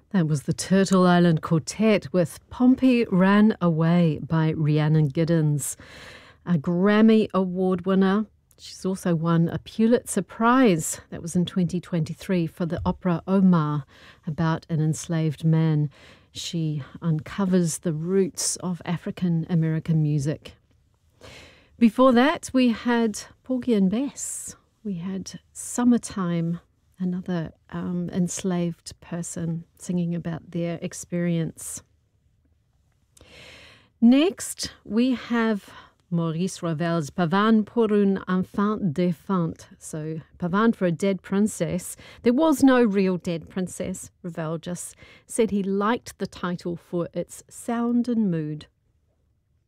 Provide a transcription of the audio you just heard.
That was the Turtle Island Quartet with Pompey Ran Away by Rhiannon Giddens, a Grammy Award winner. She's also won a Pulitzer Prize. That was in 2023 for the opera Omar, about an enslaved man. She uncovers the roots of African American music. Before that, we had Porgy and Bess. We had Summertime, another enslaved person singing about their experience. Next, we have Maurice Ravel's Pavane pour une enfant défunte. So, Pavane for a dead princess. There was no real dead princess. Ravel just said he liked the title for its sound and mood.